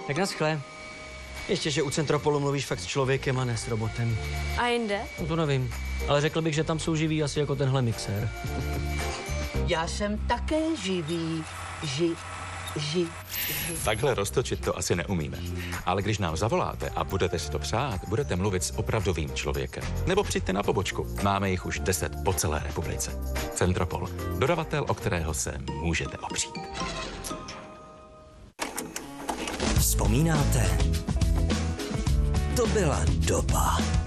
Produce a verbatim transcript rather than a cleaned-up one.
Tak naschle. Ještě, že u Centropolu mluvíš fakt s člověkem a ne s robotem. A jinde? No to nevím, ale řekl bych, že tam jsou živí asi jako tenhle mixér. Já jsem také živý. Ži, ži, ži. Takhle roztočit to asi neumíme. Ale když nám zavoláte a budete si to přát, budete mluvit s opravdovým člověkem. Nebo přijďte na pobočku. Máme jich už deset po celé republice. Centropol. Dodavatel, o kterého se můžete opřít. Vzpomínáte? To byla doba.